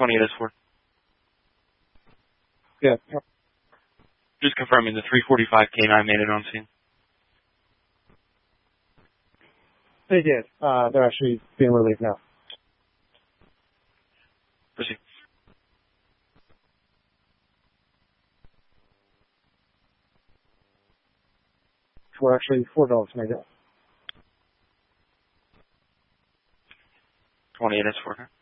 28S4. Yeah. Just confirming the 345 K9 made it on scene. They did. They're actually being relieved now. Proceed. We're actually 4 dogs made it. 28S4.